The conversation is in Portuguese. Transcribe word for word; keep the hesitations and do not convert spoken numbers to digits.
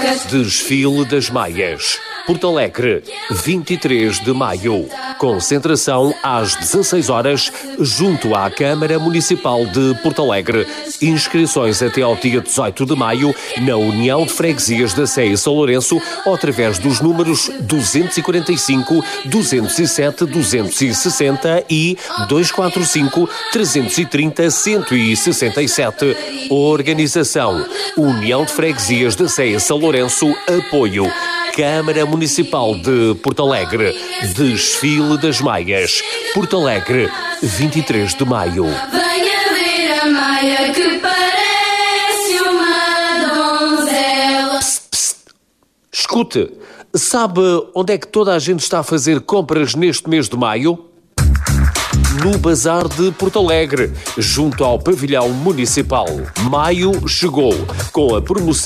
Desfile das Maias. Porto Alegre, vinte e três de maio. Concentração às dezasseis horas, junto à Câmara Municipal de Porto Alegre. Inscrições até ao dia dezoito de maio na União de Freguesias da Sé e São Lourenço ou através dos números duzentos e quarenta e cinco, duzentos e sete, duzentos e sessenta e duzentos e quarenta e cinco, trezentos e trinta, cento e sessenta e sete. Organização: União de Freguesias da Sé e São Lourenço. Apoio: Câmara Municipal de Porto Alegre. Desfile das Maias. Porto Alegre, vinte e três de maio. Venha ver a Maia que parece uma donzela. Psst, psst. Escute, sabe onde é que toda a gente está a fazer compras neste mês de maio? No Bazar de Porto Alegre, junto ao Pavilhão Municipal. Maio chegou com a promoção